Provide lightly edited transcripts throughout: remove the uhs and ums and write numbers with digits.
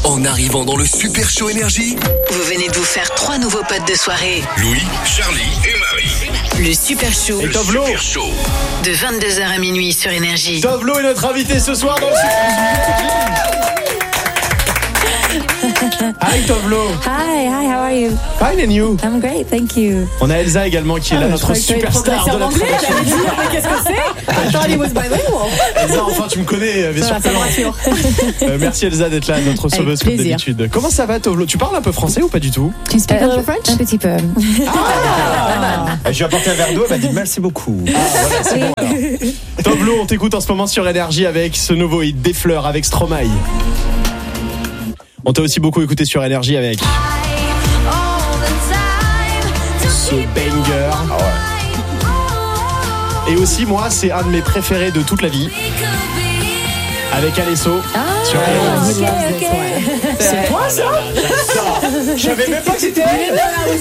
En arrivant dans le Super Show Énergie, Vous venez de vous faire 3 nouveaux potes de soirée. Louis, Charlie et Marie. Le Super Show. Et Tovlo. Super Show. De 22h à minuit sur Énergie. Tovlo est notre invité ce soir dans le Hi Tovlo. Hi, how are you? Fine and you? I'm great, thank you. On a Elsa également qui est là, notre superstar de la production. Qu'est-ce que c'est? I thought he was bilingual. Elsa, enfin tu me connais, bien sûr que Ça me non. rassure. Merci Elsa d'être là, notre sauveuse comme plaisir. d'habitude. Comment ça va Tovlo? Tu parles un peu français ou pas du tout? Tu speak French? Un petit peu. Je lui ai apporté un verre d'eau, elle m'a dit merci beaucoup. Voilà, c'est bon alors. Tovlo, on t'écoute en ce moment sur Énergie avec ce nouveau hit Des Fleurs avec Stromae. On t'a aussi beaucoup écouté sur Énergie avec ce banger. Et aussi moi, c'est un de mes préférés de toute la vie. Avec Alesso sur Énergie. Ok. C'est toi ça? Je savais même pas que c'était elle.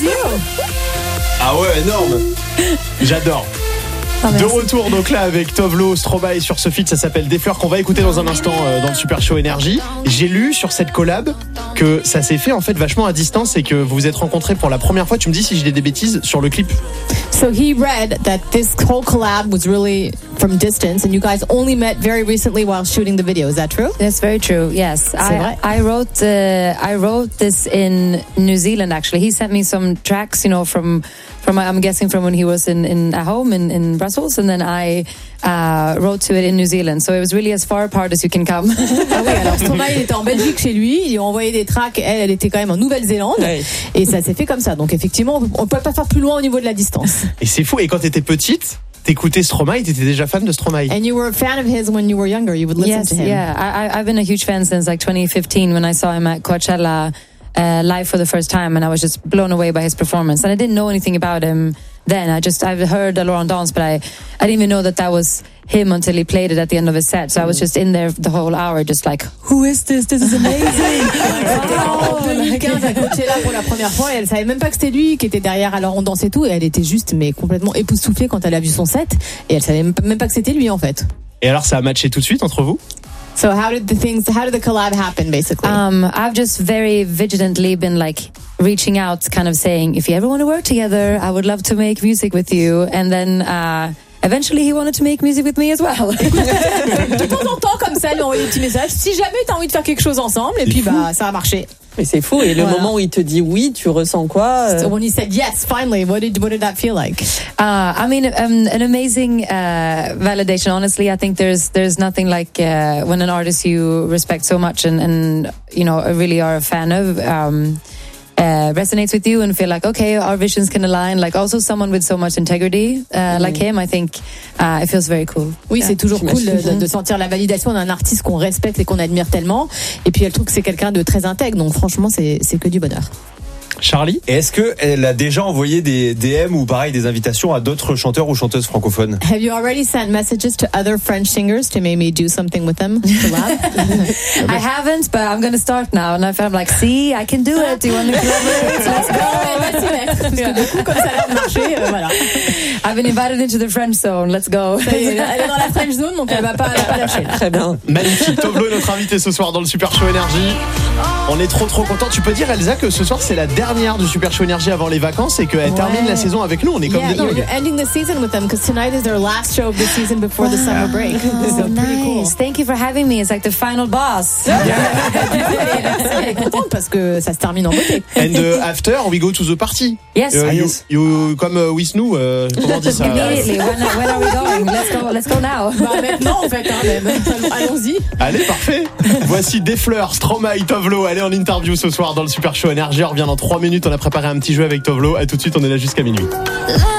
Ah ouais, énorme. J'adore. De retour donc là avec Tovlo, Stromae sur ce feat, ça s'appelle Des Fleurs qu'on va écouter dans un instant dans le Super Show Énergie. J'ai lu sur cette collab que ça s'est fait en fait vachement à distance et que vous vous êtes rencontrés pour la première fois. Tu me dis si je dis des bêtises sur le clip. So he read that this whole collab was really from distance, and you guys only met very recently while shooting the video. Is that true? That's very true. Yes, I wrote this in New Zealand. Actually, he sent me some tracks, from I'm guessing from when he was in at home in Brussels, and then I wrote to it in New Zealand. So it was really as far apart as you can come. Ah oui, alors Stromae il était en Belgique chez lui, il lui a envoyé des tracks, elle était quand même en Nouvelle-Zélande, et ça s'est fait comme ça. Donc effectivement, on peut pas faire plus loin au niveau de la distance. Et c'est fou. Et quand t'étais petite, t'écoutais Stromae, t'étais déjà fan de Stromae. And you were a fan of his when you were younger. You would listen to him. Yeah. I've been a huge fan since like 2015 when I saw him at Coachella live for the first time, and I was just blown away by his performance. And I didn't know anything about him then. I've heard a Laurent Dance, but I didn't even know that was him until he played it at the end of his set. So I was just in there the whole hour, just like, who is this? This is amazing. En 2015 à Coachella pour la première fois, et elle savait même pas que c'était lui qui était derrière à Laurent Dance et tout, et elle était juste mais complètement époustouflée quand elle a vu son set, et elle savait même pas que c'était lui en fait. Et alors ça a matché tout de suite entre vous? So how did the collab happen basically? I've just very vigilantly been like reaching out, kind of saying, if you ever want to work together, I would love to make music with you. And then eventually he wanted to make music with me as well. De temps en temps comme ça, lui envoyer des petits messages. Si jamais t'as envie de faire quelque chose ensemble, et puis ça a marché. Mais c'est fou. Et le moment où il te dit oui, tu ressens quoi? So when he said yes, finally, what did that feel like? I mean, an amazing validation. Honestly, I think there's nothing like when an artist you respect so much and really are a fan of resonates with you and feel like, okay, our visions can align. Like also someone with so much integrity like him, I think it feels very cool. Oui, c'est toujours cool de sentir la validation d'un artiste qu'on respecte et qu'on admire tellement. Et puis elle trouve que c'est quelqu'un de très intègre. Donc franchement, c'est que du bonheur. Charlie? Et est-ce qu'elle a déjà envoyé des DM ou pareil des invitations à d'autres chanteurs ou chanteuses francophones? Have you already sent messages to other French singers to maybe do something with them? Collab? I haven't, but I'm going to start now. And I'm like, see, I can do it. Do you want to collaborate? Let's go. Elle va s'y mettre. Parce que du coup, comme ça a l'air de marcher, voilà. I've been invited into the French zone. Let's go. Elle est dans la French zone, donc elle va pas lâcher. Très bien. Magnifique. Tovlo est notre invité ce soir dans le Super Show Énergie. On est trop contents. Tu peux dire Elsa que ce soir c'est la dernière du Super Show Énergie avant les vacances et qu'elle termine la saison avec nous. On est comme des dingues. You're ending the season with them because tonight is their last show of the season before the summer break. So pretty cool. Thank you for having me. It's like the final boss. Elle est contente parce que ça se termine en beauté. And after we go to the party. Yes. You come with nous. Comment on dit ça? Immediately. When are we going? Let's go now. Bah maintenant en fait, même. Allons-y. Allez, parfait. Voici Des Fleurs, Stromae, Tovlo. Elle est en interview ce soir dans le Super Show Énergie. On revient dans 3 minutes. On a préparé un petit jeu avec Tovlo. À tout de suite, on est là jusqu'à minuit.